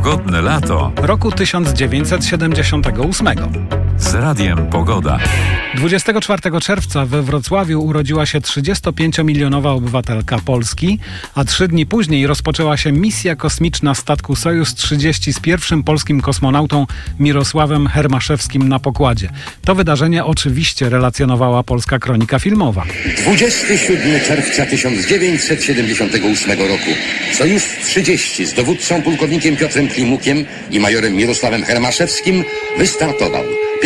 Pogodne lato roku 1978. z Radiem Pogoda. 24 czerwca we Wrocławiu urodziła się 35-milionowa obywatelka Polski, a 3 dni później rozpoczęła się misja kosmiczna statku Sojus-30 z pierwszym polskim kosmonautą Mirosławem Hermaszewskim na pokładzie. To wydarzenie oczywiście relacjonowała Polska Kronika Filmowa. 27 czerwca 1978 roku Sojus-30 z dowódcą pułkownikiem Piotrem Klimukiem i majorem Mirosławem Hermaszewskim wystartował.